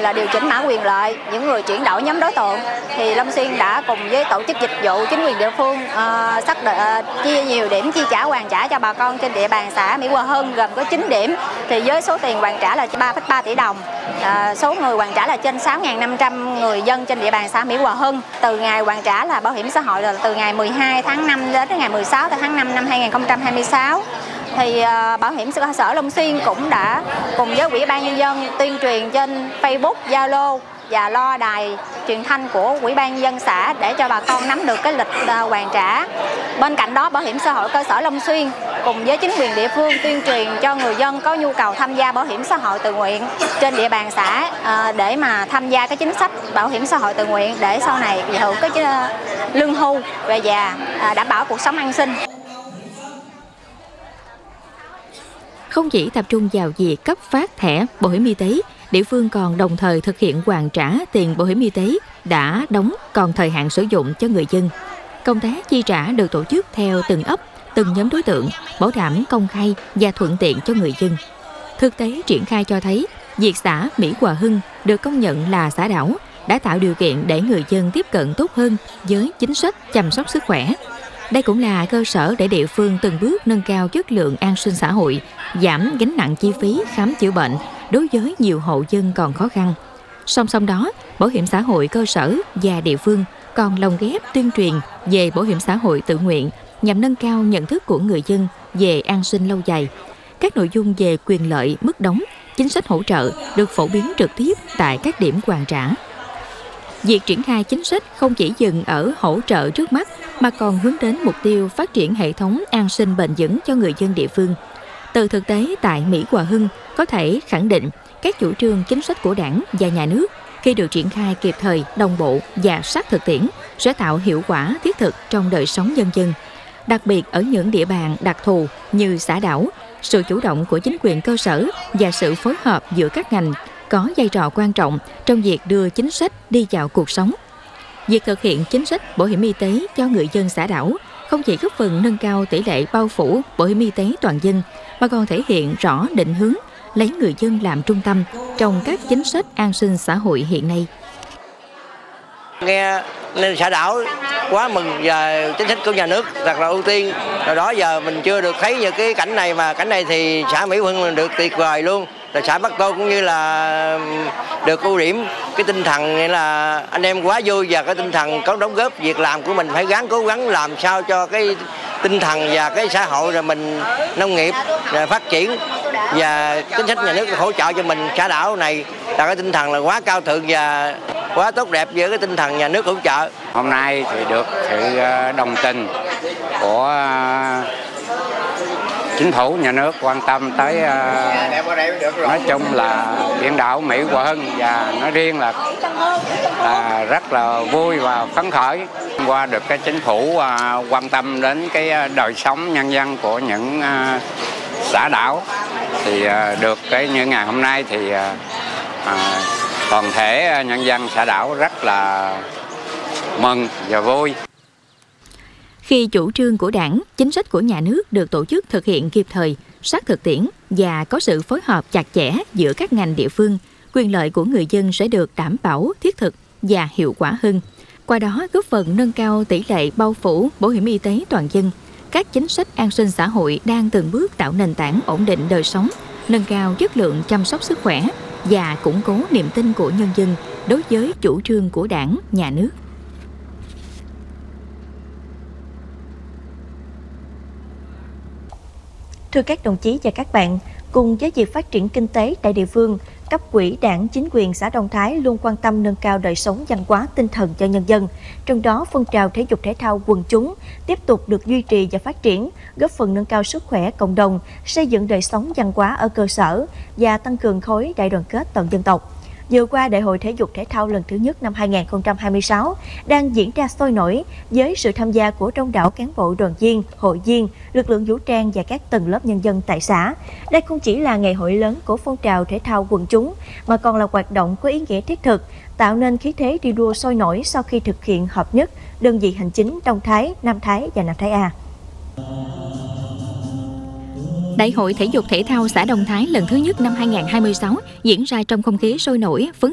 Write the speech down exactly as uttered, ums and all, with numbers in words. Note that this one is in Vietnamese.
là điều chỉnh mã quyền lợi, những người chuyển đổi nhóm đối tượng, thì Long Xuyên đã cùng với tổ chức dịch vụ chính quyền địa phương uh, xác định uh, chia nhiều điểm chi trả hoàn trả cho bà con trên địa bàn xã Mỹ Hòa Hưng, gồm có chín điểm, thì với số tiền hoàn trả là ba phẩy ba tỷ đồng. Uh, số người hoàn trả là trên sáu nghìn năm trăm người dân trên địa bàn xã Mỹ Hòa Hưng. Từ ngày hoàn trả là bảo hiểm xã hội là từ ngày mười hai tháng năm đến ngày mười sáu tháng năm năm hai nghìn không trăm hai mươi sáu. Thì uh, bảo hiểm xã sở Long Xuyên cũng đã cùng với Ủy ban Nhân dân tuyên truyền trên Facebook, Zalo và loa đài truyền thanh của Ủy ban Nhân dân xã để cho bà con nắm được cái lịch uh, hoàn trả. Bên cạnh đó, bảo hiểm xã hội cơ sở Long Xuyên cùng với chính quyền địa phương tuyên truyền cho người dân có nhu cầu tham gia bảo hiểm xã hội tự nguyện trên địa bàn xã uh, để mà tham gia cái chính sách bảo hiểm xã hội tự nguyện để sau này hưởng cái uh, lương hưu về già, uh, đảm bảo cuộc sống an sinh. Không chỉ tập trung vào việc cấp phát thẻ bảo hiểm y tế, địa phương còn đồng thời thực hiện hoàn trả tiền bảo hiểm y tế đã đóng còn thời hạn sử dụng cho người dân. Công tác chi trả được tổ chức theo từng ấp, từng nhóm đối tượng, bảo đảm công khai và thuận tiện cho người dân. Thực tế triển khai cho thấy, việc xã Mỹ Hòa Hưng được công nhận là xã đảo đã tạo điều kiện để người dân tiếp cận tốt hơn với chính sách chăm sóc sức khỏe. Đây cũng là cơ sở để địa phương từng bước nâng cao chất lượng an sinh xã hội, giảm gánh nặng chi phí khám chữa bệnh đối với nhiều hộ dân còn khó khăn. Song song đó, bảo hiểm xã hội cơ sở và địa phương còn lồng ghép tuyên truyền về bảo hiểm xã hội tự nguyện nhằm nâng cao nhận thức của người dân về an sinh lâu dài. Các nội dung về quyền lợi, mức đóng, chính sách hỗ trợ được phổ biến trực tiếp tại các điểm hoàn trả. Việc triển khai chính sách không chỉ dừng ở hỗ trợ trước mắt mà còn hướng đến mục tiêu phát triển hệ thống an sinh bền vững cho người dân địa phương. Từ thực tế tại Mỹ Hòa Hưng có thể khẳng định các chủ trương chính sách của Đảng và Nhà nước khi được triển khai kịp thời, đồng bộ và sát thực tiễn sẽ tạo hiệu quả thiết thực trong đời sống nhân dân. Đặc biệt ở những địa bàn đặc thù như xã đảo, sự chủ động của chính quyền cơ sở và sự phối hợp giữa các ngành có vai trò quan trọng trong việc đưa chính sách đi vào cuộc sống. Việc thực hiện chính sách bảo hiểm y tế cho người dân xã đảo không chỉ góp phần nâng cao tỷ lệ bao phủ bảo hiểm y tế toàn dân, mà còn thể hiện rõ định hướng lấy người dân làm trung tâm trong các chính sách an sinh xã hội hiện nay. Nghe nên xã đảo quá mừng và chính sách của nhà nước thật là ưu tiên. Rồi đó giờ mình chưa được thấy những cái cảnh này, mà cảnh này thì xã Mỹ Hòa Hưng được tuyệt vời luôn. Rồi xã Bắc Tô cũng như là được ưu điểm cái tinh thần nghĩa là anh em quá vui, và cái tinh thần có đóng góp việc làm của mình phải gắng cố gắng làm sao cho cái tinh thần và cái xã hội rồi mình nông nghiệp rồi phát triển, và chính sách nhà nước hỗ trợ cho mình xã đảo này là cái tinh thần là quá cao thượng và quá tốt đẹp với cái tinh thần nhà nước hỗ trợ. Hôm nay thì được sự đồng tình của chính phủ nhà nước quan tâm tới, nói chung là biển đảo Mỹ Hòa Hưng, và nói riêng là, là rất là vui và phấn khởi qua được cái chính phủ quan tâm đến cái đời sống nhân dân của những xã đảo. Thì được cái những ngày hôm nay thì à, toàn thể nhân dân xã đảo rất là mừng và vui. Khi chủ trương của Đảng, chính sách của nhà nước được tổ chức thực hiện kịp thời, sát thực tiễn và có sự phối hợp chặt chẽ giữa các ngành địa phương, quyền lợi của người dân sẽ được đảm bảo thiết thực và hiệu quả hơn. Qua đó góp phần nâng cao tỷ lệ bao phủ bảo hiểm y tế toàn dân. Các chính sách an sinh xã hội đang từng bước tạo nền tảng ổn định đời sống, nâng cao chất lượng chăm sóc sức khỏe và củng cố niềm tin của nhân dân đối với chủ trương của Đảng, Nhà nước. Thưa các đồng chí và các bạn, cùng với việc phát triển kinh tế tại địa phương, cấp ủy Đảng, chính quyền xã Đông Thái luôn quan tâm nâng cao đời sống văn hóa tinh thần cho nhân dân. Trong đó, phong trào thể dục thể thao quần chúng tiếp tục được duy trì và phát triển, góp phần nâng cao sức khỏe cộng đồng, xây dựng đời sống văn hóa ở cơ sở và tăng cường khối đại đoàn kết toàn dân tộc. Vừa qua, Đại hội Thể dục Thể thao lần thứ nhất năm hai nghìn không trăm hai mươi sáu đang diễn ra sôi nổi với sự tham gia của đông đảo cán bộ đoàn viên, hội viên, lực lượng vũ trang và các tầng lớp nhân dân tại xã. Đây không chỉ là ngày hội lớn của phong trào thể thao quần chúng, mà còn là hoạt động có ý nghĩa thiết thực, tạo nên khí thế đi đua sôi nổi sau khi thực hiện hợp nhất đơn vị hành chính Đông Thái, Nam Thái và Nam Thái A. Đại hội Thể dục Thể thao xã Đông Thái lần thứ nhất năm hai nghìn không trăm hai mươi sáu diễn ra trong không khí sôi nổi, phấn